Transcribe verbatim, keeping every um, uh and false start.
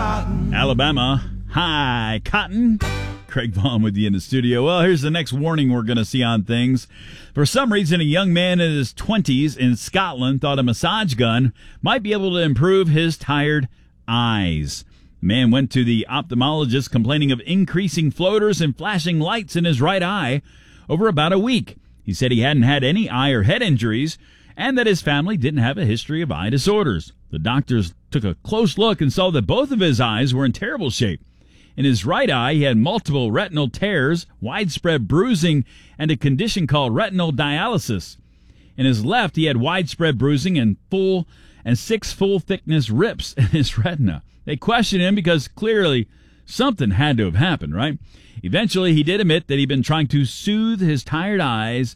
Alabama, hi, Cotton. Craig Vaughn with you in the studio. Well, here's the next warning we're going to see on things. For some reason, a young man in his twenties in Scotland thought a massage gun might be able to improve his tired eyes. The man went to the ophthalmologist complaining of increasing floaters and flashing lights in his right eye over about a week. He said he hadn't had any eye or head injuries and that his family didn't have a history of eye disorders. The doctors took a close look and saw that both of his eyes were in terrible shape. In his right eye, he had multiple retinal tears, widespread bruising, and a condition called retinal dialysis. In his left, he had widespread bruising and full and six full-thickness rips in his retina. They questioned him because clearly something had to have happened, right? Eventually, he did admit that he'd been trying to soothe his tired eyes